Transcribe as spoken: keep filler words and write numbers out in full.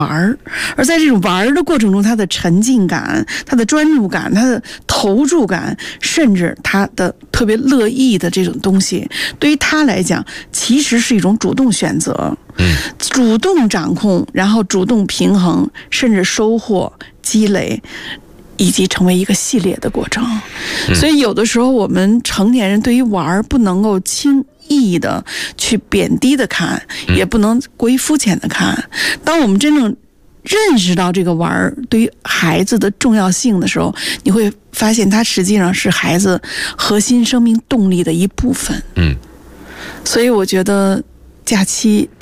玩，而在这种玩的过程中，他的沉浸感、他的专注感、他的投注感，甚至他的特别乐意的这种东西，对于他来讲，其实是一种主动选择， 嗯， 主动掌控，然后主动平衡，甚至收获、积累，以及成为一个系列的过程。 嗯、 所以，有的时候我们成年人对于玩不能够轻易的去贬低的看，也不能过于肤浅的看。当我们真正认识到这个玩对于孩子的重要性的时候，你会发现它实际上是孩子核心生命动力的一部分。 嗯， 所以我觉得假期